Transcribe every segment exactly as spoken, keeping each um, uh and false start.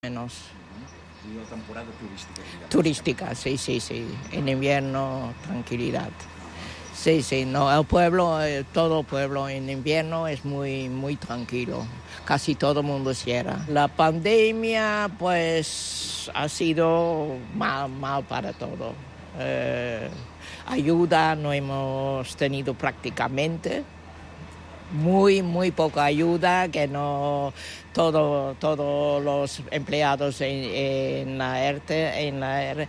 menos. Y la temporada turística. Digamos. Turística, sí, sí, sí. En invierno, tranquilidad. Sí, sí, no, el pueblo, eh, todo el pueblo en invierno es muy, muy tranquilo. Casi todo el mundo cierra. La pandemia, pues, ha sido mal, mal para todo. Eh, ayuda no hemos tenido prácticamente. Muy, muy poca ayuda, que no todo, todos los empleados en, en la ERTE, en la ERTE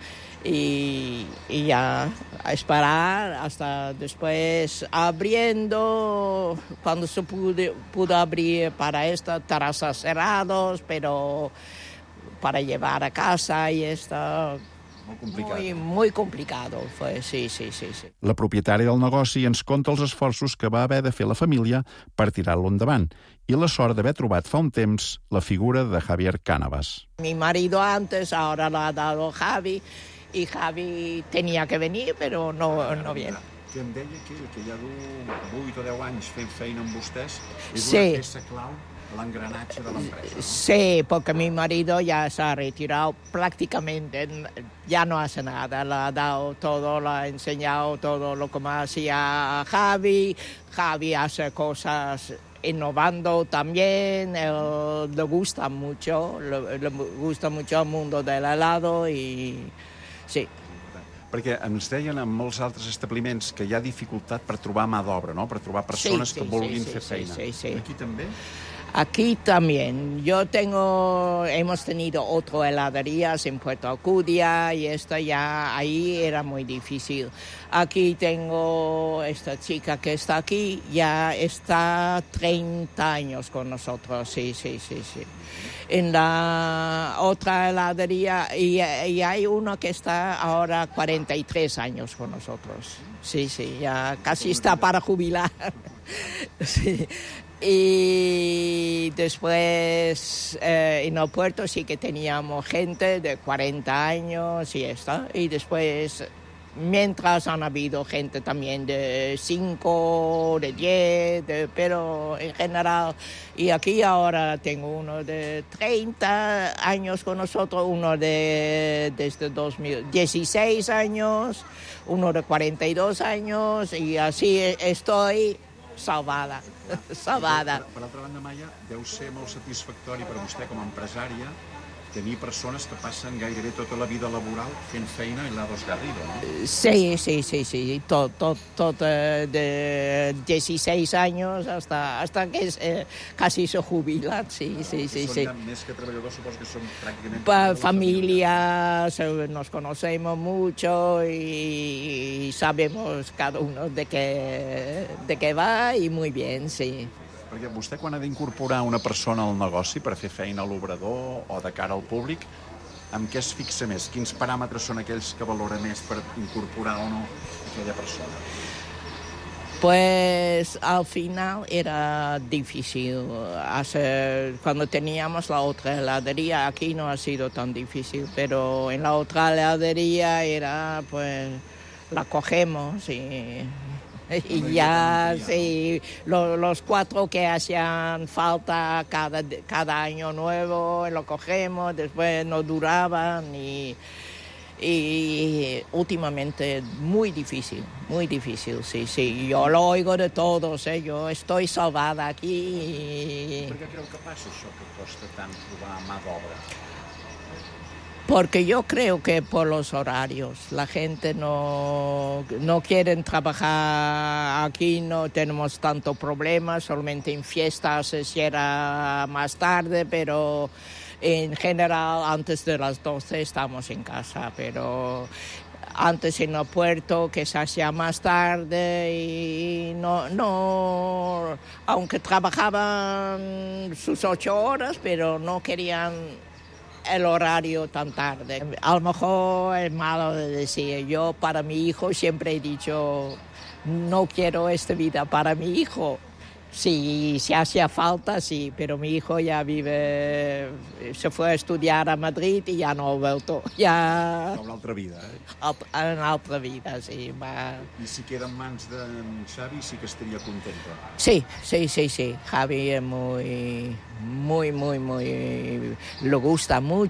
y, y ya a esperar hasta después abriendo, cuando se pudo, pudo abrir para estas terrazas cerrados, pero para llevar a casa y esto... Molt complicat. Muy, muy complicado fue, sí, sí, sí, sí. La propietària del negoci ens conta els esforços que va haver de fer la família per tirar-lo endavant i la sort d'haver trobat fa un temps la figura de Javier Cánovas. Mi marido antes, ahora lo ha dado Javi, y Javi tenía que venir, pero no, no viene. Que em deia que, que ja du vuit o deu anys fent feina amb vostès, és Sí. una peça clau de l'engranatge de l'empresa. No? Sí, porque mi marido ya se ha retirado prácticamente, ya no hace nada, le ha dado todo, le ha enseñado todo lo que más hacía Javi. Javi hace cosas innovando también, él le gusta mucho, le, le gusta mucho el mundo del helado y sí. Perquè ens deien en molts altres establiments que hi ha dificultat per trobar mà d'obra, no? Per trobar persones Sí, sí, que vulguin sí, fer sí, feina. sí, sí. Aquí també? Aquí también. Yo tengo, hemos tenido otra heladerías en Puerto Alcudia y esto ya ahí era muy difícil. Aquí tengo esta chica que está aquí, ya está treinta años con nosotros, sí, sí, sí, sí. En la otra heladería y, y hay uno que está ahora cuarenta y tres años con nosotros. Sí, sí, ya casi está para jubilar. Sí. Y después eh, en el puerto sí que teníamos gente de cuarenta años y esto. Y después, mientras han habido gente también de cinco, de diez, de, pero en general. Y aquí ahora tengo uno de treinta años con nosotros, uno de desde dos mil dieciséis años, uno de cuarenta y dos años y así estoy salvada. Salvada. Per, per altra banda, Maia, deu ser molt satisfactori per a vostè com a empresària tenir persones que passen gairebé tota la vida laboral fent feina en Helados Garrido, no? Sí, sí, sí, sí, todo, todo, todo de dieciséis años hasta, hasta que eh, casi se jubilan, sí, sí, sí, Són sí. ja més que treballadors, suposo que són pràcticament... Pa- familias, eh, nos conocemos mucho y, y sabemos cada uno de qué, de qué va y muy bien, sí. Perquè vostè, quan ha d'incorporar una persona al negoci per fer feina a l'obrador o de cara al públic, amb què es fixa més? Quins paràmetres són aquells que valora més per incorporar o no aquella persona? Pues al final era difícil. Hace, cuando teníamos la otra heladería, aquí no ha sido tan difícil, pero en la otra heladería era, pues, la cogemos y... Y ya, sí, lo, los cuatro que hacían falta cada, cada año nuevo, lo cogemos, después no duraban y, y últimamente muy difícil, muy difícil, sí, sí. Yo lo oigo de todos, ¿eh? Yo estoy salvada aquí. Y... Per què creu que passa això, que costa tant trobar mà d'obra? Porque yo creo que por los horarios, la gente no, no quiere trabajar aquí, no tenemos tanto problema, solamente en fiestas se cierra más tarde, pero en general antes de las doce estamos en casa, pero antes en el puerto que se hacía más tarde y no, no, aunque trabajaban sus ocho horas, pero no querían el horario tan tarde. A lo mejor es malo de decir, yo para mi hijo siempre he dicho, no quiero esta vida para mi hijo. Sí, si hacía falta, sí, pero mi hijo ya vive, se fue a estudiar a Madrid y ya no ha vuelto. Ya... Una altra vida, eh? En altra vida, sí. Va. I si queda en mans d'en Xavi, sí que estaria contenta. Sí, sí, sí, sí. Javi es muy, muy, muy, muy... Le gusta mucho.